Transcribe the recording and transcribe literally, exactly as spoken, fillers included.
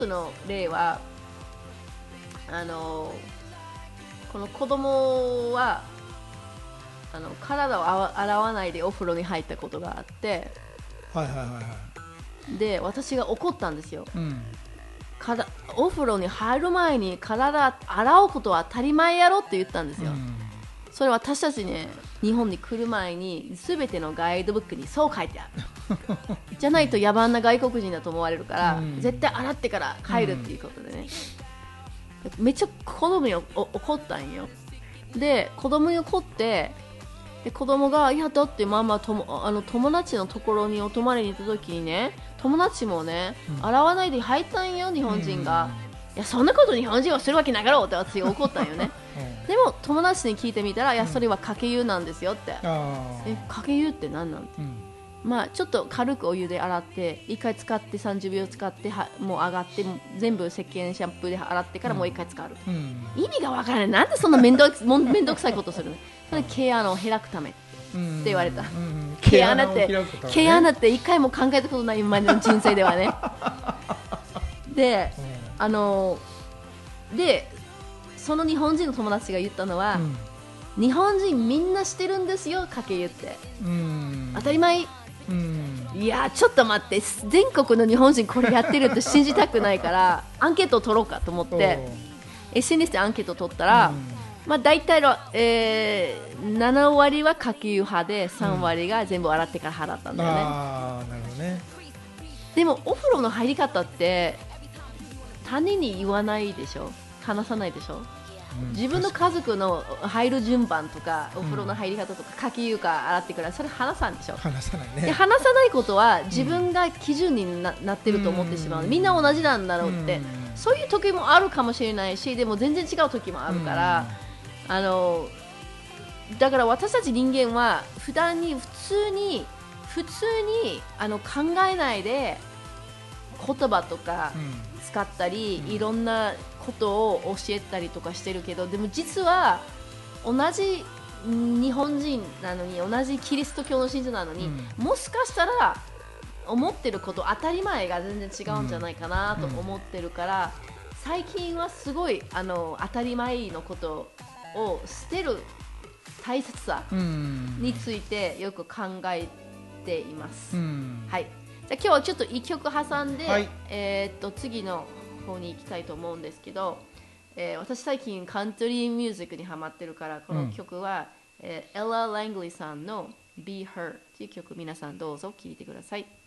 の例はあのこの子供はあの体を洗わないでお風呂に入ったことがあって、 はいはいはいはい、 で私が怒ったんですよ、 うん、 からお風呂に入る前に体洗うことは当たり前やろって言ったんですよ、うん、それ私たちね、日本に来る前に全てのガイドブックにそう書いてあるじゃないと野蛮な外国人だと思われるから、うん、絶対洗ってから帰るっていうことでね、うん、めっちゃ子供に怒ったんよ。で子供に怒って、で子供がいやだってママともあの友達のところにお泊まりに行った時にね、友達もね、うん、洗わないで入ったんよ日本人が、うん、いやそんなこと日本人はするわけなかろうって私が怒ったんよね、うん、でも友達に聞いてみたら、いやそれはかけ湯なんですよって、うん、えかけ湯って何なんて、うん、まあちょっと軽くお湯で洗っていっかい使ってさんじゅうびょう使ってはもう上がって全部石鹸シャンプーで洗ってからもういっかい使う、うん、意味がわからない、なんでそんな面倒面倒くさいことするのそれ毛穴を開くためって言われた、うんうん、毛穴って、ね、毛穴って一回も考えたことない今までの人生ではねで、あのでその日本人の友達が言ったのは、うん、日本人みんなしてるんですよかけ湯って、うん、当たり前、うん、いやちょっと待って、全国の日本人これやってるって信じたくないからアンケートを取ろうかと思ってエスエヌエス でアンケートを取ったら、うん、まあ、大体の、えー、ななわりはかけ湯派でさんわりが全部洗ってから払ったんだよね、うん、あー、なるほどね。でもお風呂の入り方って他人に言わないでしょ、話さないでしょ、うん、自分の家族の入る順番とかお風呂の入り方とか、かけ湯か洗ってからそれ話さんでしょ、話さないね。で話さないことは自分が基準に な,、うん、なってると思ってしまう、みんな同じなんだろうって、うん、そういう時もあるかもしれないし、でも全然違う時もあるから、うん、あのだから私たち人間は普段に普通に普通にあの考えないで言葉とか使ったり、うん、いろんなことを教えたりとかしてるけど、でも実は同じ日本人なのに、同じキリスト教の信者なのに、うん、もしかしたら思ってること当たり前が全然違うんじゃないかなと思ってるから、うん、最近はすごいあの当たり前のことを捨てる大切さについてよく考えています、うん、はい。じゃあ今日はちょっといっきょく挟んで、はい、えー、っと次の方に行きたいと思うんですけど、えー、私最近カントリーミュージックにハマってるから、この曲は、うん、えー、エラ・ラングリーさんの Be Her という曲、皆さんどうぞ聴いてください。